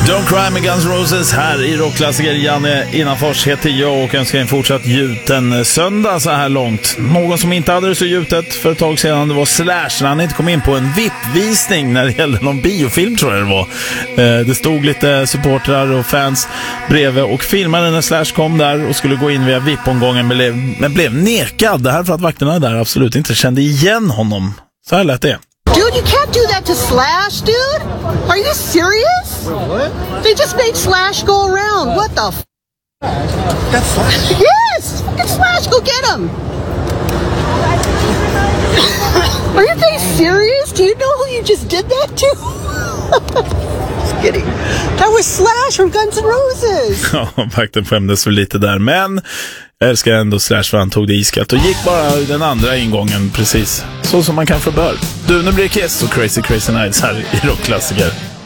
Don't Cry med Guns N' Roses här i rockklassiker. Janne Innanfors heter jag och önskar en fortsatt gjuten söndag så här långt. Någon som inte hade det så gjutet för ett tag sedan, det var Slash, när han inte kom in på en VIP-visning när det gällde någon biofilm, tror jag det var. Det stod lite supportrar och fans bredvid och filmade när Slash kom där och skulle gå in via VIP-omgången, men blev nekad. Det här för att vakterna där absolut inte kände igen honom. Så här lät det. Dude, you can't do that to Slash, dude. Are you serious? What? They just made Slash go around. What the f***? That's Slash? Yes! Fucking Slash, go get him! Are you guys serious? Do you know who you just did that to? Just kidding. That was Slash from Guns N' Roses. Ja, vakten skämdes väl lite där, men jag älskar ändå Slash för han tog det iskallt och gick bara den andra ingången precis så som man kan få bör. Du, nu blir det Kiss och Crazy Crazy Nights här i rockklassiker.